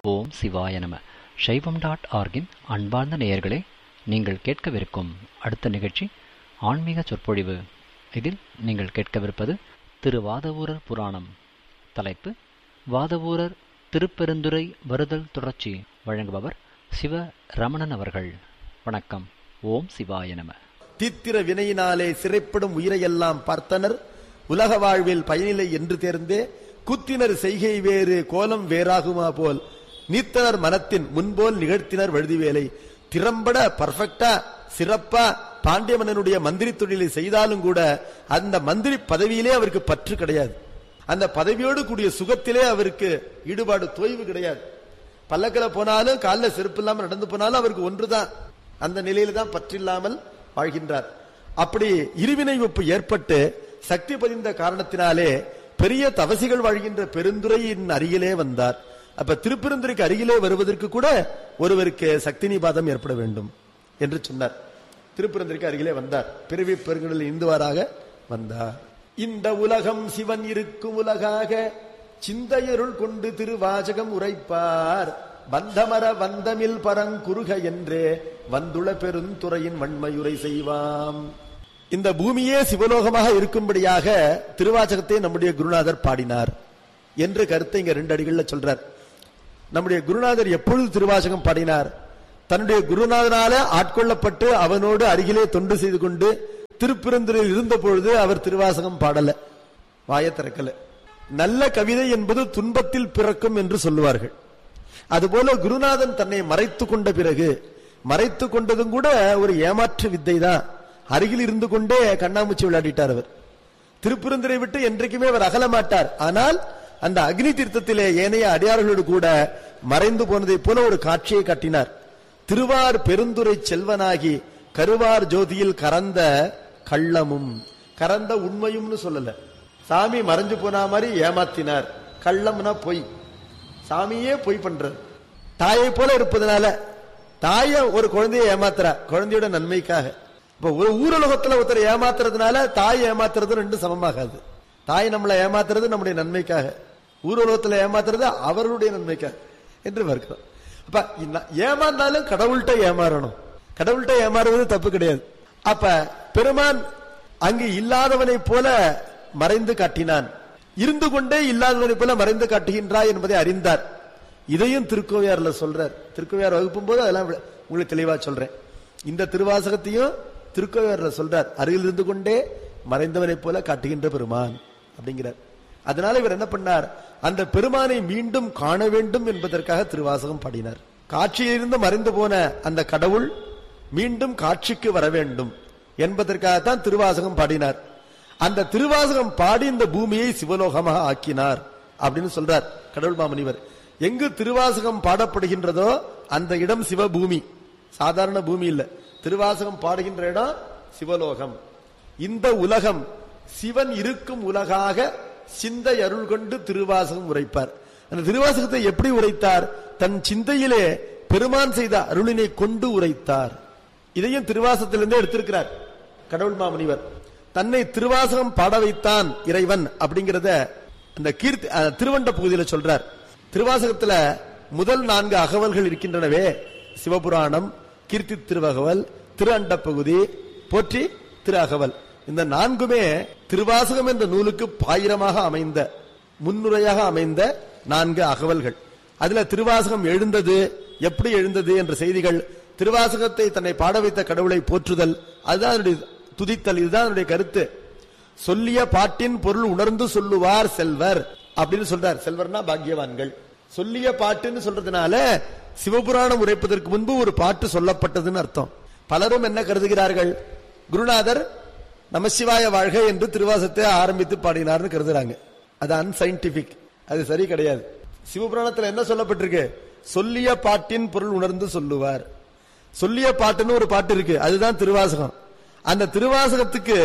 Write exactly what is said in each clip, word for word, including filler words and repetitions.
ஓம் சிவாய நம. சைவம் டாட் ஆர்கின் அன்பார்ந்த நேயர்களே, நீங்கள் கேட்கவிருக்கும் அடுத்த நிகழ்ச்சி ஆன்மீக சொற்பொழிவு. இதில் நீங்கள் கேட்கவிருப்பது திரு வாதவூரர் புராணம். தலைப்பு வாதவூரர் திருப்பெருந்துறை வருதல் தொடர்ச்சி. வழங்குபவர் சிவ ரமணன் அவர்கள். வணக்கம். ஓம் சிவாய நம. தீத்திர வினையினாலே சிறைப்படும் உயிரையெல்லாம் பார்த்தனர், உலக வாழ்வில் பயனில்லை என்று தேர்ந்தே குத்தினர் செய்கை வேறு கோலம் வேறாகுமா போல் நீத்தனர் மனத்தின் முன்போல் நிகழ்த்தினர் வழுதிவேலை. திறம்பட பர்ஃபெக்டா சிறப்பா பாண்டியமன்னனுடைய மந்திரி தொழிலை செய்தாலும் கூட அந்த மந்திரி பதவியிலே அவருக்கு பற்று கிடையாது. அந்த பதவியோடு கூடிய சுகத்திலே அவருக்கு ஈடுபாடு தொய்வு கிடையாது. பல்லக்கில போனாலும் காலில் செருப்பு இல்லாமல் நடந்து போனாலும் அவருக்கு ஒன்றுதான், அந்த நிலையில தான் பற்றில்லாமல் வாழ்கின்றார். அப்படி இருவினை ஒப்பு ஏற்பட்டு சக்தி பதிந்த காரணத்தினாலே பெரிய தவசிகள் வாழ்கின்ற பெருந்துறையின் அருகிலே வந்தார். அப்ப திருப்பெருந்துறைக்கு அருகிலே வருவதற்கு கூட ஒருவருக்கு சக்தி நிபாதம் ஏற்பட வேண்டும் என்று சொன்னார். திருப்பெருந்துறைக்கு அருகிலே வந்தார். பிறவி பெருங்கடலில் இந்துவாராக வந்தார். இந்த உலகம் சிவன் இருக்கும் உலகாக சிந்தையருள் கொண்டு திருவாசகம் உரைப்பார், வந்தமர வந்தமில் பரங்குருக என்றே வந்துள பெருந்துறையின் வன்மையுரை செய்வாம். இந்த பூமியே சிவலோகமாக இருக்கும்படியாக திருவாசகத்தை நம்முடைய குருநாதர் பாடினார் என்று கருத்தை இங்க ரெண்டு அடிகள்ல சொல்றார். நம்முடைய குருநாதர் எப்பொழுது திருவாசகம் பாடினார்? தன்னுடைய குருநாதனால ஆட்கொள்ளப்பட்டு அவனோடு அருகிலே தொண்டு செய்து கொண்டு திருப்பெருந்துறையில் இருந்த பொழுது அவர் திருவாசகம் பாடல, வாய திறக்கல. நல்ல கவிதை என்பது துன்பத்தில் பிறக்கும் என்று சொல்லுவார்கள். அதுபோல குருநாதன் தன்னை மறைத்து கொண்ட பிறகு, மறைத்து கொண்டதும் கூட ஒரு ஏமாற்று வித்தை தான். அருகில் இருந்து கொண்டே கண்ணாமூச்சி விளையாடிட்டார் அவர். திருப்பெருந்துறை விட்டு என்றைக்குமே அவர் அகல மாட்டார். ஆனால் அந்த அக்னி தீர்த்தத்திலே ஏனைய அடியார்களோடு கூட மறைந்து போனதை போல ஒரு காட்சியை காட்டினார். திருவார் பெருந்துறை செல்வனாகி கருவார் ஜோதியில் கறந்த கள்ளமும், கறந்த உண்மையும்னு சொல்லல, சாமி மறைஞ்சு போனா மாதிரி ஏமாத்தினார். கள்ளம்னா பொய், சாமியே பொய் பண்றார். தாயை போல இருப்பதனால தாய ஒரு குழந்தையை ஏமாத்துறா, குழந்தையோட நன்மைக்காக. இப்ப ஒரு ஊரலோகத்துல ஒருத்தர் ஏமாத்துறதுனால தாய் ஏமாத்துறது ரெண்டும் சமமாகாது. தாய் நம்மளை ஏமாத்துறது நம்முடைய நன்மைக்காக, ஊரலோகத்துல ஏமாத்துறது அவர்களுடைய நன்மைக்காக என்று பார்க்கிறோம். அப்ப ஏமாந்தாலும் கடவுள்கிட்ட ஏமாறணும், கடவுள்கிட்ட ஏமாறுவது தப்பு கிடையாது. அப்ப பெருமான் அங்கு இல்லாதவனை போல மறைந்து காட்டினான், இருந்து கொண்டே இல்லாதவனை போல மறைந்து காட்டுகின்றாய் என்பதை அறிந்தார். இதையும் திருக்கோவையார்ல சொல்றார். திருக்கோவையார் வகுப்பும் போது அதெல்லாம் உங்களுக்கு தெளிவா சொல்றேன். இந்த திருவாசகத்தையும் திருக்கோவையார்ல சொல்றார், அருகில் இருந்து கொண்டே மறைந்தவனை போல காட்டுகின்ற பெருமான் அப்படிங்கிறார். அதனால இவர் என்ன பண்ணார்? அந்த பெருமானை மீண்டும் காண வேண்டும் என்பதற்காக திருவாசகம் பாடினார். காட்சியிலிருந்து மறைந்து போன அந்த கடவுள் மீண்டும் காட்சிக்கு வர வேண்டும் என்பதற்காகத்தான் திருவாசகம் பாடினார். அந்த திருவாசகம் பாடி இந்த பூமியை சிவலோகமாக ஆக்கினார் அப்படின்னு சொல்றார் கடவுள் மாமுனிவர். எங்கு திருவாசகம் பாடப்படுகின்றதோ அந்த இடம் சிவபூமி, சாதாரண பூமி இல்ல. திருவாசகம் பாடுகின்ற இடம் சிவலோகம். இந்த உலகம் சிவன் இருக்கும் உலகாக சிந்தை அருள் கொண்டு திருவாசகம் உரைப்பார். அந்த திருவாசகத்தை எப்படி உரைத்தார்? தன் சிந்தையிலே பெருமான் செய்த அருளினை கொண்டு உரைத்தார். இதையும் திருவாசகத்திலிருந்தே எடுத்திருக்கிறார் கடவுள் மாமுனிவர். தன்னை திருவாசகம் பாட வைத்தான் இறைவன் அப்படிங்கிறத அந்த கீர்த்தி திருவண்ட பகுதியில சொல்றார். திருவாசகத்துல முதல் நான்கு அகவல்கள் இருக்கின்றனவே, சிவபுராணம், கீர்த்தி திருவகவல், திரு அண்ட பகுதி, போற்றி திரு அகவல். இந்த நான்குமே திருவாசகம் என்ற நூலுக்கு பாயிரமாக அமைந்த, முன்னுரையாக அமைந்த நான்கு அகவல்கள். அதுல திருவாசகம் எழுந்தது, எப்படி எழுந்தது என்ற செய்திகள், திருவாசகத்தை தன்னை பாட வைத்த கடவுளை போற்றுதல், அதுதான் துதித்தல், இதுதான் என்னுடைய கருத்து. சொல்லிய பாட்டின் பொருள் உணர்ந்து சொல்லுவார் செல்வர் அப்படின்னு சொல்றார். செல்வர்னா பாக்கியவான்கள். சொல்லிய பாட்டுன்னு சொல்றதுனால சிவபுராணம் உரைப்பதற்கு முன்பு ஒரு பாட்டு சொல்லப்பட்டதுன்னு அர்த்தம். பலரும் என்ன கருதுகிறார்கள்? குருநாதர் நமசிவாய வாழ்க என்று திருவாசகத்தை ஆரம்பித்து பாடினார்னு கருதுறாங்க. அது அன்சைன்டிபிக், அது சரி கிடையாது. சிவபுராணத்தில் என்ன சொல்லப்பட்டிருக்கு? சொல்லிய பாட்டின் பொருள் உணர்ந்து சொல்லுவார். சொல்லிய பாட்டுன்னு ஒரு பாட்டு இருக்கு, அதுதான் திருவாசகம். அந்த திருவாசகத்துக்கு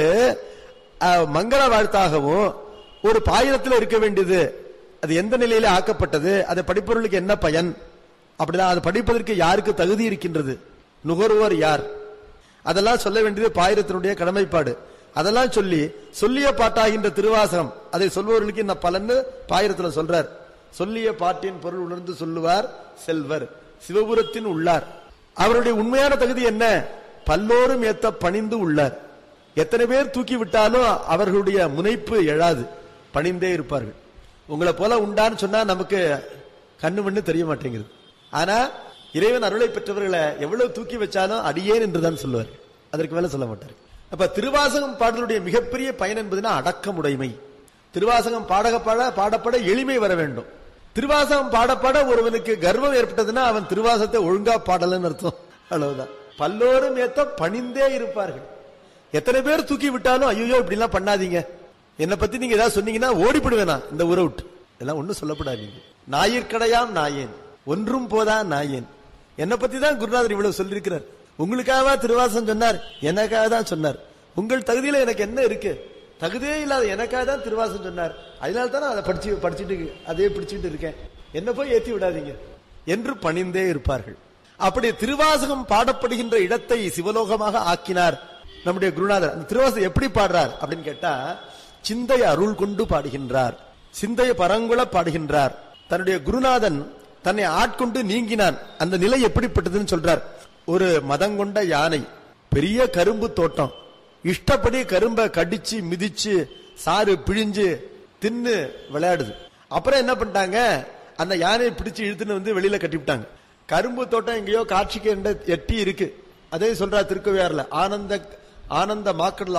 மங்கள வாழ்த்தாகவும் ஒரு பாயிரத்தில் இருக்க வேண்டியது. அது எந்த நிலையில ஆக்கப்பட்டது, அதை படிப்பவர்களுக்கு என்ன பயன், அப்படிதான் அதை படிப்பதற்கு யாருக்கு தகுதி இருக்கின்றது, நுகர்வோர் யார், அதெல்லாம் சொல்ல வேண்டியது பாயிரத்தினுடைய கடமைப்பாடு. அதெல்லாம் சொல்லி சொல்லிய பாட்டாகின்ற திருவாசகம் அதை சொல்பவர்களுக்கு என்ன பலன்னு பாயிரத்துல சொல்றார். சொல்லிய பாட்டின் பொருள் உணர்ந்து சொல்லுவார் செல்வர் சிவபுரத்தின் உள்ளார். அவருடைய உண்மையான தகுதி என்ன? பல்லோரும் ஏத்த பணிந்து உள்ளார். எத்தனை பேர் தூக்கி விட்டாலும் அவர்களுடைய முனைப்பு எழாது, பணிந்தே இருப்பார்கள். உங்களை போல உண்டான்னு சொன்னா நமக்கு கண்ணு மண்ணு தெரிய மாட்டேங்குது. ஆனா இறைவன் அருளை பெற்றவர்களை எவ்வளவு தூக்கி வச்சாலும் அடியேன் என்றுதான் சொல்லுவார், அதற்கு மேல சொல்ல மாட்டார். அப்ப திருவாசகம் பாடலுடைய மிகப்பெரிய பயன் என்பதுனா அடக்கமுடைமை. திருவாசகம் பாடக பாட பாடப்பட எளிமை வர வேண்டும். திருவாசகம் பாடப்பட ஒருவனுக்கு கர்வம் ஏற்பட்டதுன்னா அவன் திருவாசகத்தை ஒழுங்கா பாடலன்னு அர்த்தம், அவ்வளவுதான். பல்லோரும் ஏத்த பணிந்தே இருப்பார்கள். எத்தனை பேர் தூக்கி விட்டாலும் ஐயோ இப்படி எல்லாம் பண்ணாதீங்க, என்னை பத்தி நீங்க ஏதாவது சொன்னீங்கன்னா ஓடிப்படுவேனா இந்த ஊரை விட்டு, எல்லாம் ஒண்ணும் சொல்லப்படாதீங்க. ஞாயிற்கடையாம் நாயேன் ஒன்றும் போதா நாயேன். என்னை பத்தி தான் குருநாதர் இவ்வளவு சொல்லியிருக்கிறார். உங்களுக்காக திருவாசகம் சொன்னார், எனக்காக தான் சொன்னார். உங்கள் தகுதியில எனக்கு என்ன இருக்கு? தகுதியே இல்லாத எனக்காக தான் திருவாசகம் சொன்னார். அதனால தான் அதை படிச்சு படிச்சுட்டு அதே பிடிச்சிட்டு இருக்கேன், என்ன போய் ஏத்தி விடாதீங்க என்று பணிந்தே இருப்பார்கள். அப்படி திருவாசகம் பாடப்படுகின்ற இடத்தை சிவலோகமாக ஆக்கினார் நம்முடைய குருநாதர். அந்த திருவாசகம் எப்படி பாடுறார் அப்படின்னு கேட்டா, சிந்தைய அருள் கொண்டு பாடுகின்றார், சிந்தைய பரங்குல பாடுகின்றார். தன்னுடைய குருநாதன் தன்னை ஆட்கொண்டு நீங்கினான். அந்த நிலை எப்படிப்பட்டதுன்னு சொல்றார். ஒரு மதங்கொண்ட யானை, பெரிய கரும்பு தோட்டம், இஷ்டப்படி கரும்பை கடிச்சு மிதிச்சு சாறு பிழிஞ்சு தின்னு விளையாடுது. அப்புறம் என்ன பண்ணிட்டாங்க, அந்த யானையை பிடிச்சு இழுத்துன்னு வந்து வெளியில கட்டிவிட்டாங்க. கரும்பு தோட்டம் எங்கேயோ காட்சிக்கு எட்டி இருக்கு. அதே சொல்றா திருக்கோவையார்ல, ஆனந்த ஆனந்த மாக்கடல்